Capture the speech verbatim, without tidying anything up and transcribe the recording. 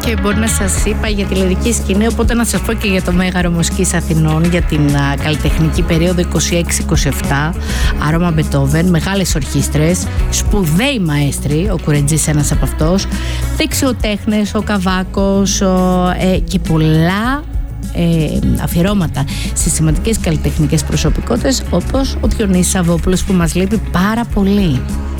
Και μπορεί να σας είπα για τη λυρική σκηνή, οπότε να σας πω και για το Μέγαρο Μουσικής Αθηνών, για την α, καλλιτεχνική περίοδο είκοσι έξι είκοσι επτά. Άρωμα Μπετόβεν, μεγάλες ορχήστρες, σπουδαίοι μαέστροι, ο Κουρετζής ένας από αυτός, δεξιοτέχνες, ο Καβάκος ο, ε, και πολλά ε, αφιερώματα σε σημαντικές καλλιτεχνικές προσωπικότητες όπως ο Διονύσης Σαββόπουλος που μας λείπει πάρα πολύ.